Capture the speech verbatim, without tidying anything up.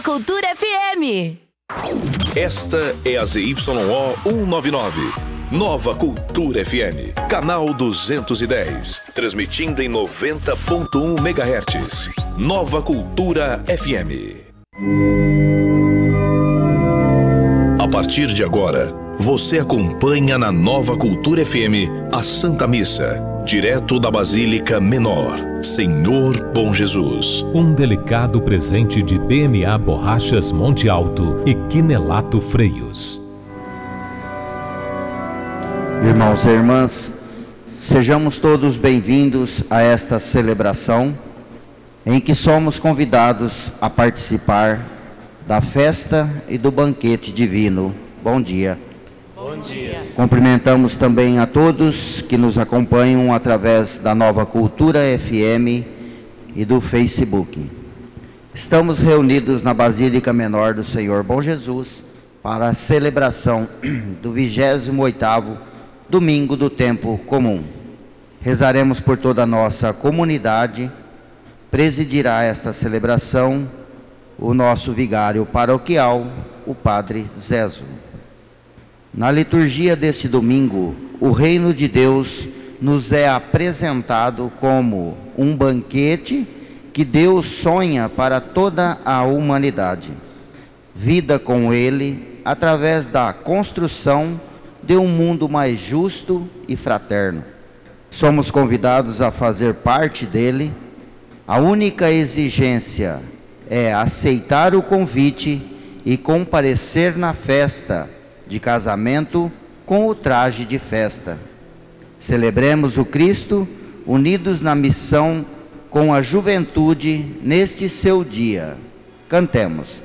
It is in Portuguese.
Cultura F M. Esta é a Z Y O cento e noventa e nove. Nova Cultura F M, canal duzentos e dez, transmitindo em noventa ponto um megahertz. Nova Cultura F M. A partir de agora, você acompanha na Nova Cultura F M a Santa Missa, direto da Basílica Menor, Senhor Bom Jesus. Um delicado presente de B M A Borrachas Monte Alto e Quinelato Freios. Irmãos e irmãs, sejamos todos bem-vindos a esta celebração em que somos convidados a participar da festa e do banquete divino. Bom dia. Bom dia. Cumprimentamos também a todos que nos acompanham através da Nova Cultura F M e do Facebook. Estamos reunidos na Basílica Menor do Senhor Bom Jesus para a celebração do vigésimo oitavo Domingo do Tempo Comum. Rezaremos por toda a nossa comunidade. Presidirá esta celebração o nosso vigário paroquial, o Padre Zezo. Na liturgia deste domingo, o reino de Deus nos é apresentado como um banquete que Deus sonha para toda a humanidade. Vida com Ele através da construção de um mundo mais justo e fraterno. Somos convidados a fazer parte dele. A única exigência é aceitar o convite e comparecer na festa de casamento com o traje de festa. Celebremos o Cristo unidos na missão com a juventude neste seu dia. Cantemos.